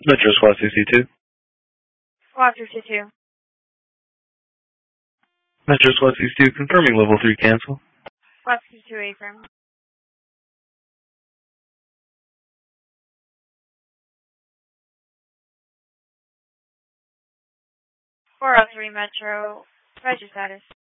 Metro Squad 62. Squad 52. Metro Squad 62, confirming level 3 cancel. Squad 52 affirm. 403 Metro. Register status.